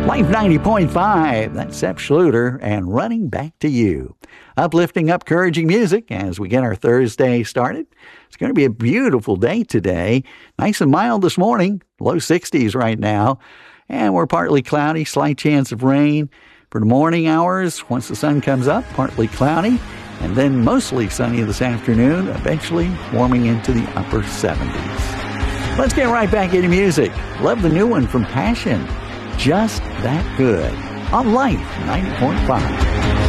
Life 90.5, that's Sepp Schluter and Running Back to You. Uplifting, encouraging music as we get our Thursday started. It's going to be a beautiful day today. Nice and mild this morning, low 60s right now. And we're partly cloudy, slight chance of rain. For the morning hours, once the sun comes up, partly cloudy. And then mostly sunny this afternoon, eventually warming into the upper 70s. Let's get right back into music. Love the new one from Passion. Just That Good on Life 90.5.